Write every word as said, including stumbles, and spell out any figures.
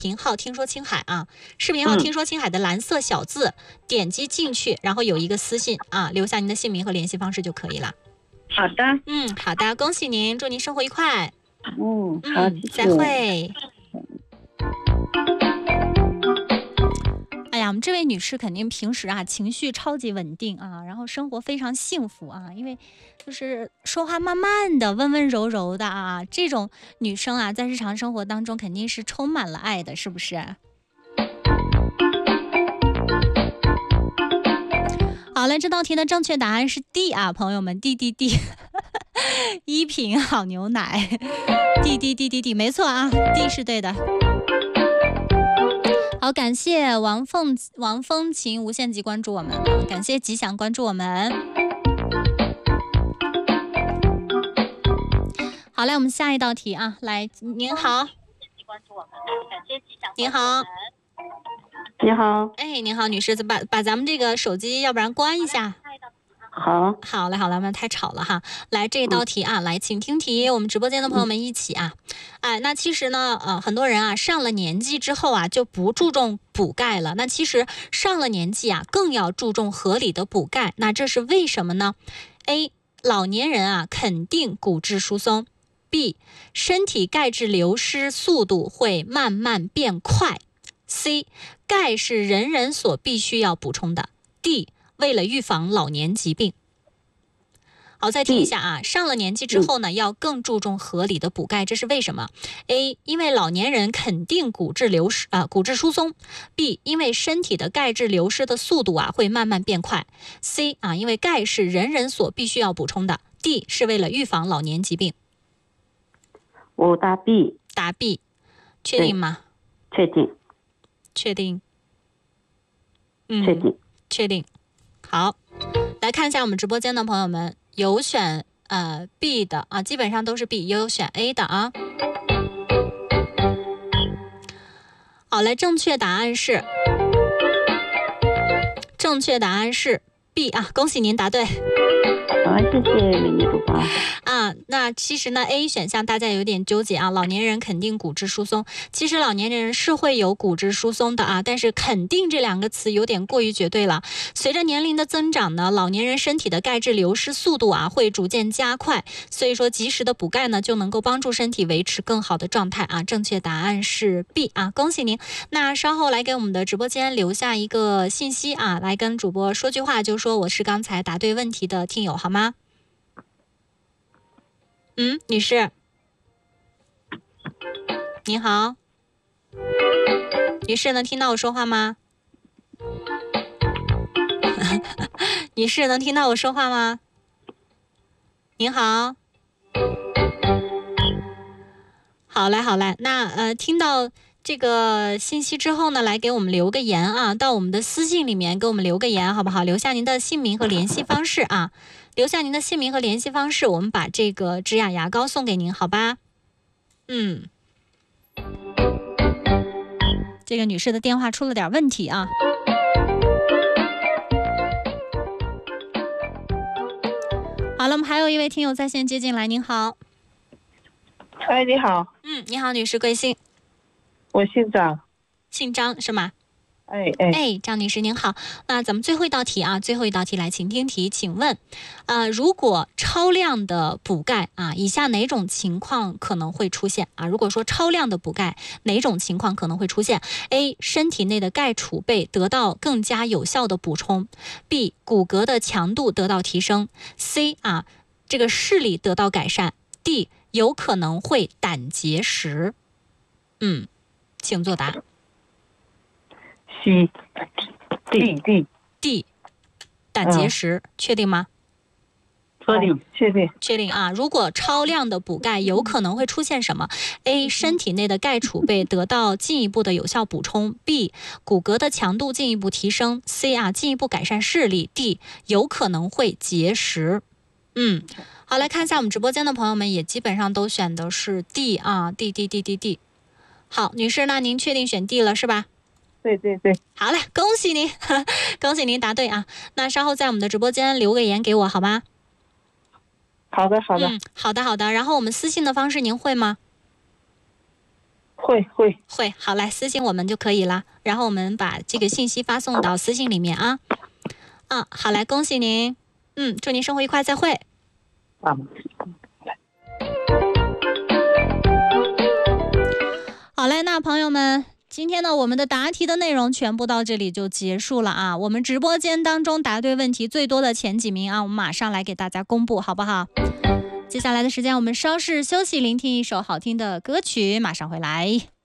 频号听说青海啊，视频号听说青海的蓝色小字，嗯、点击进去，然后有一个私信啊，留下您的姓名和联系方式就可以了。 好的， 嗯，好的，恭喜您，祝您生活愉快。 嗯，好， 嗯，再会。哎呀，我们这位女士肯定平时啊情绪超级稳定啊，然后生活非常幸福啊，因为就是说话慢慢的、温温柔柔的啊，这种女生啊，在日常生活当中肯定是充满了爱的，是不是？好了，这道题的正确答案是 D 啊，朋友们 ，D D D， 一瓶好牛奶 ，D D D D D， 没错啊 ，D 是对的。好，感谢王凤王风琴无限极关注我们，感谢吉祥关注我们。好嘞，我们下一道题啊，来，您好。您好。 你好。 哎，您好，女士，把把咱们这个手机要不然关一下。 好， 好嘞，好嘞，那太吵了哈。来这道题啊，嗯、来，请听题，我们直播间的朋友们一起啊。哎，那其实呢，呃，很多人啊，上了年纪之后啊，就不注重补钙了。那其实上了年纪啊，更要注重合理的补钙。那这是为什么呢 ？A. 老年人啊，肯定骨质疏松。B. 身体钙质流失速度会慢慢变快。C. 钙是人人所必须要补充的。D. 为了预防老年疾病。好，再听一下啊，上了年纪之后呢，要更注重合理的补钙，这是为什么 ？A. 因为老年人肯定骨质流失啊、呃，骨质疏松。B. 因为身体的钙质流失的速度啊会慢慢变快。C. 啊，因为钙是人人所必须要补充的。D. 是为了预防老年疾病。 我答 B。 答 B， 确定吗？ 确定。 确定。嗯， 确定。 确定。好，来看一下我们直播间的朋友们，有选呃 B 的啊，基本上都是 B， 也有选 A 的啊。好，来，正确答案是，正确答案是 B 啊，恭喜您答对。 好，谢谢美女主播啊。那其实呢 A 选项大家有点纠结啊，老年人肯定骨质疏松，其实老年人是会有骨质疏松的啊，但是肯定这两个词有点过于绝对了。随着年龄的增长呢，老年人身体的钙质流失速度啊会逐渐加快，所以说及时的补钙呢就能够帮助身体维持更好的状态啊。正确答案是 B 啊，恭喜您。那稍后来给我们的直播间留下一个信息啊，来跟主播说句话，就说我是刚才答对问题的听友，好吗？嗯，女士，你好，女士能听到我说话吗？女士能听到我说话吗？您好，好嘞，好嘞，那呃，听到这个信息之后呢，来给我们留个言啊，到我们的私信里面给我们留个言，好不好？留下您的姓名和联系方式啊。留下您的姓名和联系方式，我们把这个植雅牙膏送给您，好吧？嗯，这个女士的电话出了点问题啊。好了，我们还有一位听友在线接进来，您好。 哎，你好。 嗯，你好，女士，贵姓？ 我姓张。 姓张是吗？ 哎哎哎，张女士您好，那咱们最后一道题啊，最后一道题来，请听题，请问，呃，如果超量的补钙啊，以下哪种情况可能会出现啊？如果说超量的补钙，哪种情况可能会出现 ？A. 身体内的钙储备得到更加有效的补充 ；B. 骨骼的强度得到提升 ；C. 啊，这个视力得到改善 ；D. 有可能会胆结石。嗯，请作答。 C D D D 胆结石、嗯、确定吗？ 确定，确定， 确定啊！如果超量的补钙，有可能会出现什么 ？A. 身体内的钙储备得到进一步的有效补充 ；B. 骨骼的强度进一步提升 ；C. 啊，进一步改善视力 ；D. 有可能会结石。嗯，好，来看一下我们直播间的朋友们，也基本上都选的是 D 啊 ，D D D D D。好，女士，那您确定选 D 了是吧？ 对对对， 好嘞，恭喜您，恭喜您答对啊！那稍后在我们的直播间留个言给我好吗？ 好的好的、 嗯，好的好的。然后我们私信的方式您会吗？ 会会。 会，好，来私信我们就可以了，然后我们把这个信息发送到私信里面啊。啊，好，来恭喜您，嗯，祝您生活愉快，再会。 啊。 好嘞，那朋友们，今天呢，我们的答题的内容全部到这里就结束了啊。我们直播间当中答对问题最多的前几名啊，我们马上来给大家公布，好不好？接下来的时间，我们稍事休息，聆听一首好听的歌曲，马上回来。